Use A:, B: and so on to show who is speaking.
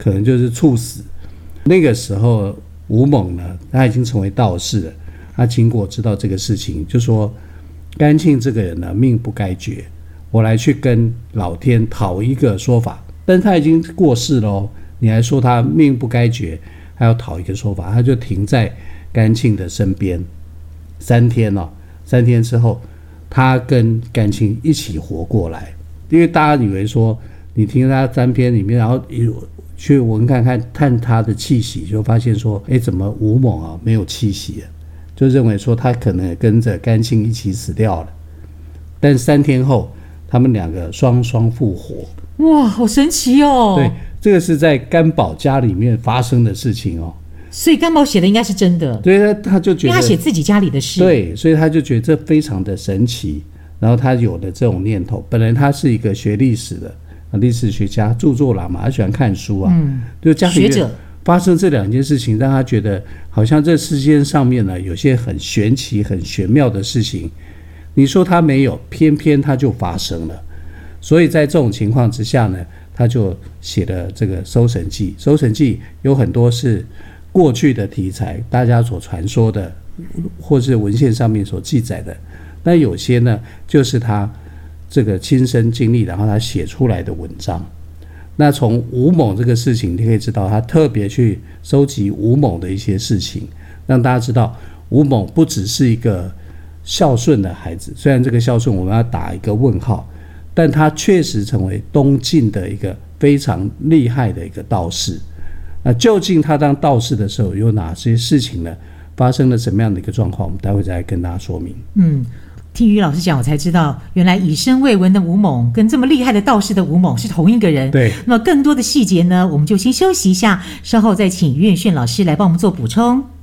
A: 可能就是猝死。那个时候吴猛呢，他已经成为道士了，他经过知道这个事情，就说甘庆这个人呢命不该绝，我来去跟老天讨一个说法。但他已经过世了哦，你还说他命不该绝，还要讨一个说法。他就停在甘庆的身边3天哦，3天之后他跟甘庆一起活过来。因为大家以为说你听他3篇里面，然后去闻看他的气息，就发现说怎么吴猛啊没有气息了，就认为说他可能也跟着甘庆一起死掉了。但3天后他们2个双复活。
B: 哇，好神奇哦。
A: 对，这个是在甘宝家里面发生的事情哦。
B: 所以甘宝写的应该是真的。
A: 对，他就觉得，因为
B: 他写自己家里的事。
A: 对，所以他就觉得这非常的神奇，然后他有了这种念头。本来他是一个学历史的历史学家，著作郎嘛，他喜欢看书啊，就家里面发生这2件事情，让他觉得好像这世间上面呢有些很玄奇、很玄妙的事情，你说他没有，偏偏他就发生了。所以在这种情况之下呢，他就写了这个《搜神记》。《搜神记》有很多是过去的题材，大家所传说的，或是文献上面所记载的。那有些呢，就是他这个亲身经历，然后他写出来的文章。那从吴猛这个事情，你可以知道他特别去收集吴猛的一些事情，让大家知道吴猛不只是一个孝顺的孩子，虽然这个孝顺我们要打一个问号，但他确实成为东晋的一个非常厉害的一个道士。那究竟他当道士的时候有哪些事情呢？发生了什么样的一个状况？我们待会再来跟大家说明。
B: 听于老师讲，我才知道原来以身未闻的吴猛跟这么厉害的道士的吴猛是同一个人。
A: 对，
B: 那么更多的细节呢，我们就先休息一下，稍后再请于远炫老师来帮我们做补充。